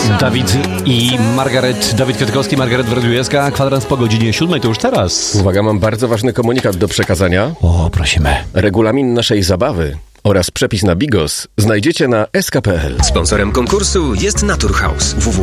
Dawid i Margaret. Dawid Kwiatkowski, Margaret Wrodziejewska. Kwadrans po godzinie 7 to już teraz. Uwaga, mam bardzo ważny komunikat do przekazania. O, prosimy. Regulamin naszej zabawy oraz przepis na bigos znajdziecie na sk.pl. Sponsorem konkursu jest Naturhaus.